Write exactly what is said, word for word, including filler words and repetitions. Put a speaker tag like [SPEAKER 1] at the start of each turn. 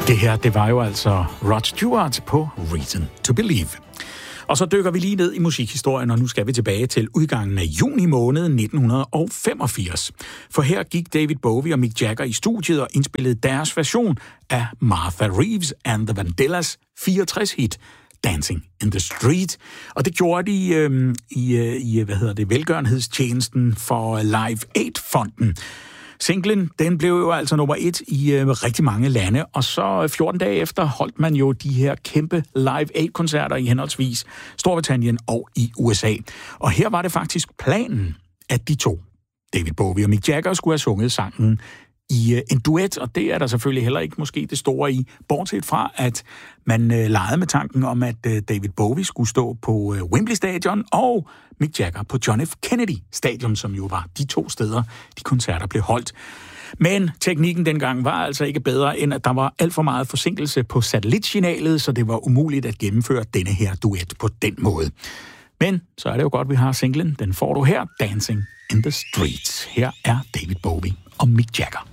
[SPEAKER 1] Det her, det var jo altså Rod Stewart på Reason to Believe. Og så dykker vi lige ned i musikhistorien, og nu skal vi tilbage til udgangen af juni måned nitten femogfirs. For her gik David Bowie og Mick Jagger i studiet og indspillede deres version af Martha Reeves and the Vandellas fireogtres-hit Dancing in the Street. Og det gjorde de øh, i, øh, i hvad hedder det, velgørenhedstjenesten for Live Aid-fonden. Singlen, den blev jo altså nummer et i øh, rigtig mange lande, og så fjorten dage efter holdt man jo de her kæmpe Live Aid-koncerter i henholdsvis Storbritannien og i U S A. Og her var det faktisk planen, at de to, David Bowie og Mick Jagger, skulle have sunget sangen i øh, en duet, og det er der selvfølgelig heller ikke måske det store i, bortset fra, at man øh, legede med tanken om, at øh, David Bowie skulle stå på øh, Wembley Stadion, og Mick Jagger på John F. Kennedy Stadion, som jo var de to steder, de koncerter blev holdt. Men teknikken dengang var altså ikke bedre, end at der var alt for meget forsinkelse på satellitsignalet, så det var umuligt at gennemføre denne her duet på den måde. Men så er det jo godt, vi har singlen. Den får du her, Dancing in the Streets. Her er David Bowie og Mick Jagger.